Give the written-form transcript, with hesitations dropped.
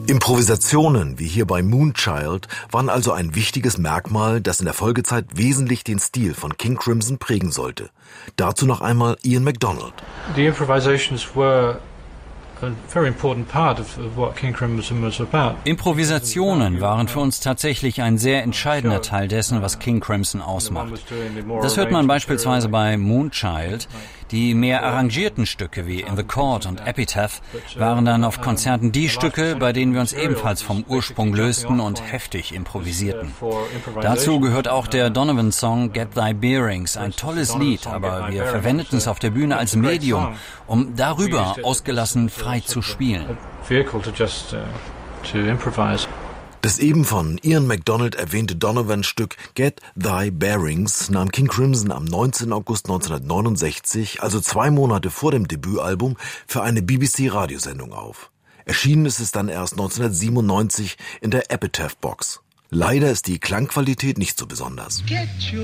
Improvisationen, wie hier bei Moonchild, waren also ein wichtiges Merkmal, das in der Folgezeit wesentlich den Stil von King Crimson prägen sollte. Dazu noch einmal Ian MacDonald. The improvisations were a very important part of what King Crimson was about. Improvisationen waren für uns tatsächlich ein sehr entscheidender Teil dessen, was King Crimson ausmacht. Das hört man beispielsweise bei Moonchild. Die mehr arrangierten Stücke wie In the Court und Epitaph waren dann auf Konzerten die Stücke, bei denen wir uns ebenfalls vom Ursprung lösten und heftig improvisierten. Dazu gehört auch der Donovan-Song Get Thy Bearings, ein tolles Lied, aber wir verwendeten es auf der Bühne als Medium, um darüber ausgelassen frei zu spielen. Das eben von Ian MacDonald erwähnte Donovan-Stück Get Thy Bearings nahm King Crimson am 19. August 1969, also 2 Monate vor dem Debütalbum, für eine BBC-Radiosendung auf. Erschienen ist es dann erst 1997 in der Epitaph-Box. Leider ist die Klangqualität nicht so besonders.